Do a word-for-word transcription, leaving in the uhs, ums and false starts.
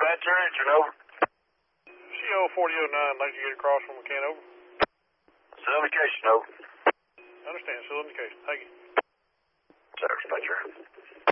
Dispatcher, engine over. C O forty oh nine, like to get across from McCann, over. Still indication, over. Understand, still indication. Thank you. Sir, Dispatcher.